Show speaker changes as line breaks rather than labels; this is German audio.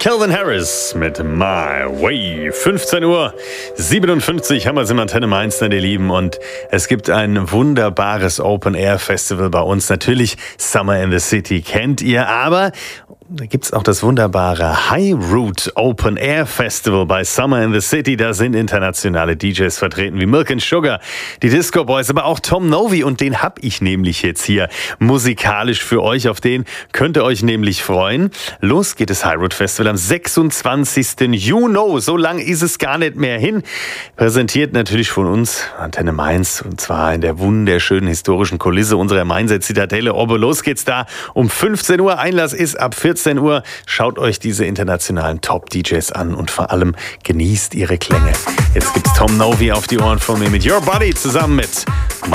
Calvin Harris mit My Way. 15:57 Uhr haben wir es im Antenne Mainz, ihr Lieben. Und es gibt ein wunderbares Open-Air-Festival bei uns. Natürlich Summer in the City kennt ihr, aber da gibt es auch das wunderbare High Root Open Air Festival bei Summer in the City. Da sind internationale DJs vertreten wie Milk and Sugar, die Disco Boys, aber auch Tom Novy. Und den hab ich nämlich jetzt hier musikalisch für euch. Auf den könnt ihr euch nämlich freuen. Los geht das High Root Festival am 26. Juni. So lang ist es gar nicht mehr hin. Präsentiert natürlich von uns Antenne Mainz. Und zwar in der wunderschönen historischen Kulisse unserer Mainzer Zitadelle. Aber los geht's da um 15 Uhr. Einlass ist ab 14 Uhr. Schaut euch diese internationalen Top-DJs an und vor allem genießt ihre Klänge. Jetzt gibt's Tom Novy auf die Ohren von mir mit Your Body zusammen mit